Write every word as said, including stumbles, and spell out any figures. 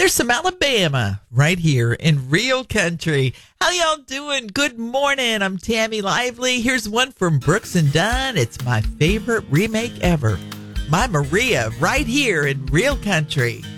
There's some Alabama right here in real country. How y'all doing? Good morning. I'm Tammy Lively. Here's one from Brooks and Dunn. It's my favorite remake ever. My Maria right here in real country.